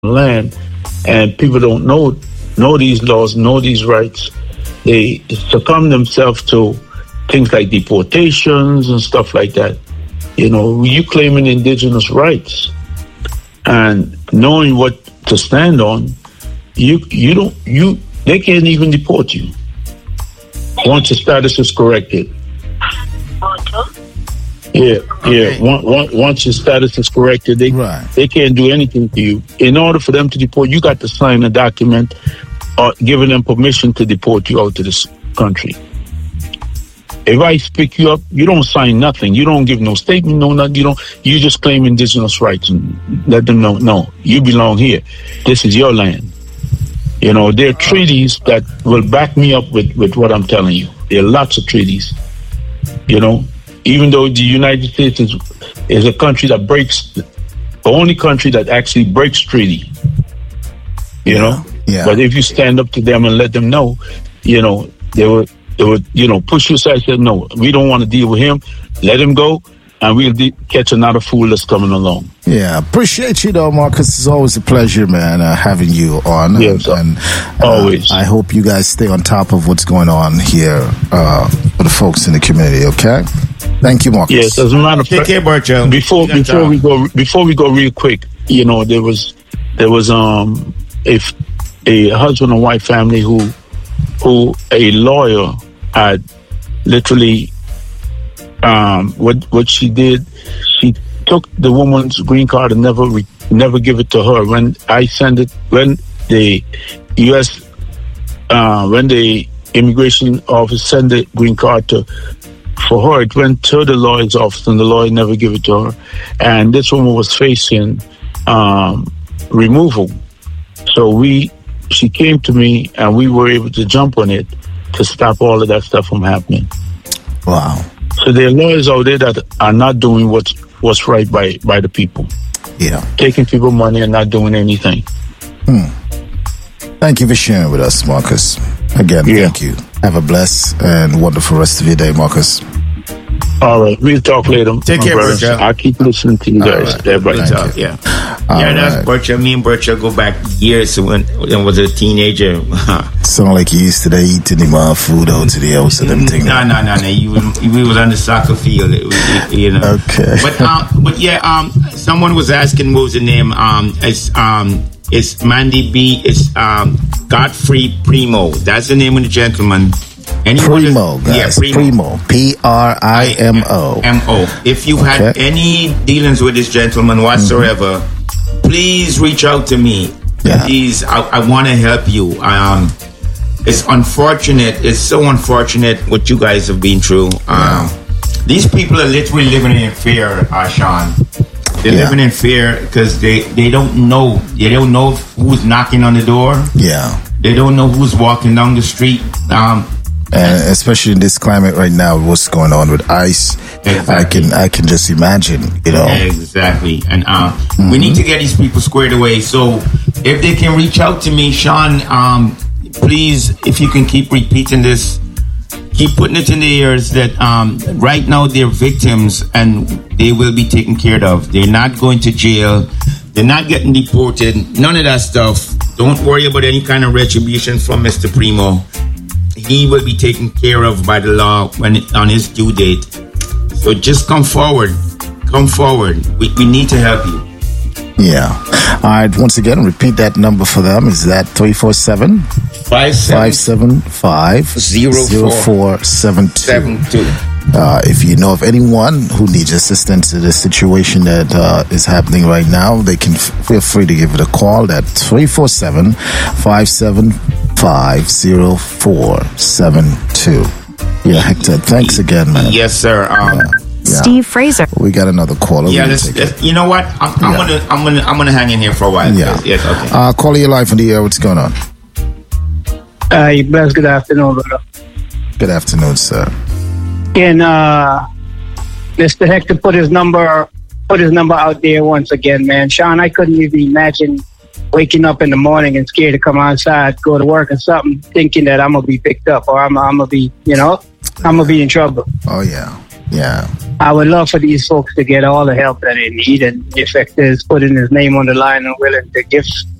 land, and people don't know these laws, know these rights. They succumb themselves to things like deportations and stuff like that. You claiming indigenous rights and knowing what to stand on, they can't even deport you once your status is corrected. Once your status is corrected, they can't do anything to you. In order for them to deport, you got to sign a document giving them permission to deport you out to this country. If I pick you up, you don't sign nothing. You don't give no statement, no nothing. You just claim indigenous rights and let them know, no, you belong here. This is your land. There are treaties that will back me up with what I'm telling you. There are lots of treaties. Even though the United States is a country that breaks, the only country that actually breaks treaty. Yeah. But if you stand up to them and let them know, they would push you aside and say, no, we don't want to deal with him. Let him go, and we'll catch another fool that's coming along. Yeah, appreciate you though, Marcus. It's always a pleasure, man, having you on. Yes, and always. I hope you guys stay on top of what's going on here for the folks in the community. Okay, thank you, Marcus. Yes, as a matter of fact, take care, Bertram. Before we go real quick, there was a husband and wife family who a lawyer had literally what she did. She took the woman's green card and never give it to her. When the U.S. When the immigration office sent the green card for her, it went to the lawyer's office, and the lawyer never gave it to her. And this woman was facing removal. So she came to me, and we were able to jump on it to stop all of that stuff from happening. Wow. So there are lawyers out there that are not doing what's right by the people. Yeah. Taking people money and not doing anything. Thank you for sharing with us, Marcus. Again, Thank you. Have a blessed and wonderful rest of your day, Marcus. All right, we'll talk later. Take care, Bertram. I'll keep listening to you guys. Right. Everybody talk, that's Bertram. Me and Bertram go back years when I was a teenager. Sound like you used to eating the food out to the house and everything. No. We was on the soccer field, Okay. But someone was asking what was the name. It's Mandy B. It's Godfrey Primo. That's the name of the gentleman. Primo, guys. Primo. Primo. M-O. If you've had any dealings with this gentleman whatsoever, please reach out to me. Yeah. Please, I want to help you. It's unfortunate. It's so unfortunate what you guys have been through. These people are literally living in fear, Sean. They're living in fear because they don't know. They don't know who's knocking on the door. Yeah. They don't know who's walking down the street. And especially in this climate right now, what's going on with ICE, exactly. I can just imagine, Exactly. And we need to get these people squared away. So if they can reach out to me, Sean, please, if you can keep repeating this, keep putting it in the ears that right now they're victims and they will be taken care of. They're not going to jail. They're not getting deported. None of that stuff. Don't worry about any kind of retribution from Mr. Primo. He will be taken care of by the law on his due date. So just come forward. Come forward. We need to help you. Yeah. All right. Once again, repeat that number for them. Is that 347-575-0472? If you know of anyone who needs assistance in the situation that is happening right now, they can feel free to give it a call at 347-575-0472. Yeah, Hector, thanks again, man. Yes, sir. Steve Fraser. We got another caller. Yeah, you know what? I'm gonna hang in here for a while. Yeah. Yes. Okay. Caller, your life on the air. What's going on? Bless. Good afternoon, brother. Good afternoon, sir. Can Mr. Hector put his number out there once again, man? Sean, I couldn't even imagine waking up in the morning and scared to come outside, go to work or something, thinking that I'm gonna be picked up or I'm gonna be, I'm gonna be in trouble. Oh yeah. I would love for these folks to get all the help that they need, and if Hector is putting his name on the line and willing to give